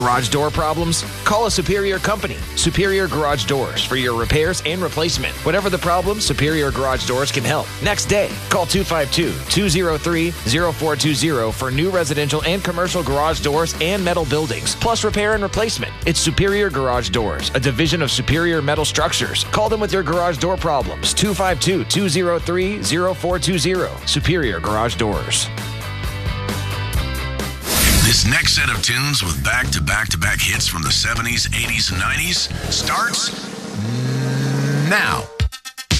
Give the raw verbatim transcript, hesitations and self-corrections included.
Garage door problems? Call a Superior company. Superior Garage Doors for your repairs and replacement. Whatever the problem, Superior Garage Doors can help. Next day, call two five two, two zero three, zero four two zero for new residential and commercial garage doors and metal buildings, plus repair and replacement. It's Superior Garage Doors, a division of Superior Metal Structures. Call them with your garage door problems. two five two, two zero three, zero four two zero. Superior Garage Doors. This next set of tunes with back-to-back-to-back hits from the seventies, eighties, and nineties starts now.